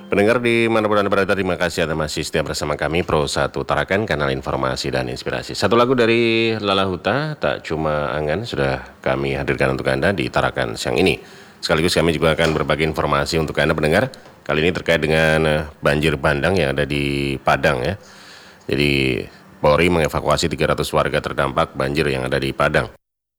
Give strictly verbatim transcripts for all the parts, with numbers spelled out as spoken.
Pendengar di manapun Anda berada, terima kasih Anda masih setia bersama kami Pro satu Tarakan, kanal informasi dan inspirasi. Satu lagu dari Lala Huta, Tak Cuma Angan, sudah kami hadirkan untuk Anda di Tarakan siang ini. Sekaligus kami juga akan berbagi informasi untuk Anda pendengar, kali ini terkait dengan banjir bandang yang ada di Padang ya. Jadi Polri mengevakuasi tiga ratus warga terdampak banjir yang ada di Padang.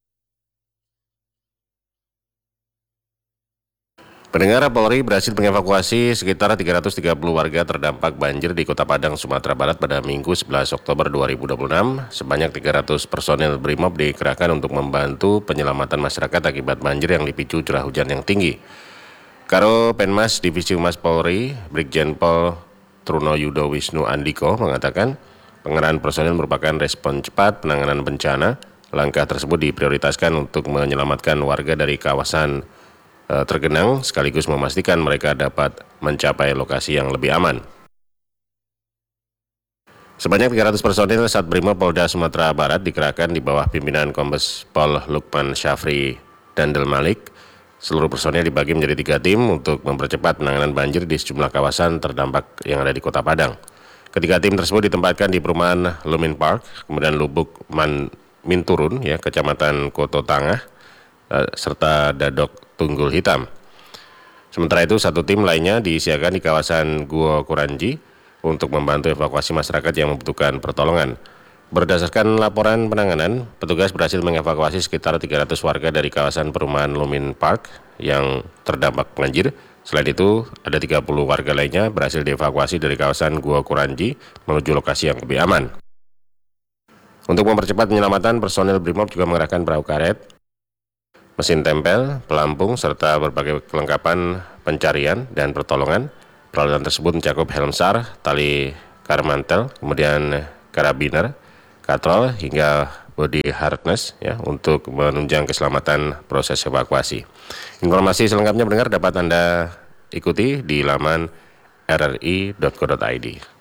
Pendengar, Polri berhasil mengevakuasi sekitar tiga ratus tiga puluh warga terdampak banjir di Kota Padang, Sumatera Barat pada Minggu sebelas Oktober dua ribu dua puluh enam. Sebanyak tiga ratus personel BRIMOB dikerahkan untuk membantu penyelamatan masyarakat akibat banjir yang dipicu curah hujan yang tinggi. Karo Penmas Divisi Humas Polri, Brigjen Pol Truno Yudo Wisnu Andiko mengatakan pengerahan personel merupakan respon cepat penanganan bencana. Langkah tersebut diprioritaskan untuk menyelamatkan warga dari kawasan tergenang sekaligus memastikan mereka dapat mencapai lokasi yang lebih aman. Sebanyak tiga ratus personil Sat Brimob Polda Sumatera Barat dikerahkan di bawah pimpinan Kombes Pol Lukman Syafri Dandel Malik. Seluruh personil dibagi menjadi tiga tim untuk mempercepat penanganan banjir di sejumlah kawasan terdampak yang ada di Kota Padang. Ketiga tim tersebut ditempatkan di perumahan Lumin Park, kemudian Lubuk Man Minturun, ya, Kecamatan Koto Tangah, serta Dadok Tunggul Hitam. Sementara itu satu tim lainnya disiagakan di kawasan Guo Kuranji untuk membantu evakuasi masyarakat yang membutuhkan pertolongan. Berdasarkan laporan penanganan, petugas berhasil mengevakuasi sekitar tiga ratus warga dari kawasan perumahan Lumin Park yang terdampak banjir. Selain itu, ada tiga puluh warga lainnya berhasil dievakuasi dari kawasan Guo Kuranji menuju lokasi yang lebih aman. Untuk mempercepat penyelamatan, personel BRIMOB juga mengerahkan perahu karet, mesin tempel, pelampung, serta berbagai kelengkapan pencarian dan pertolongan. Peralatan tersebut mencakup helm SAR, tali karmantel, kemudian karabiner, katrol, hingga body harness ya, untuk menunjang keselamatan proses evakuasi. Informasi selengkapnya pendengar dapat Anda ikuti di laman r r i dot co dot i d.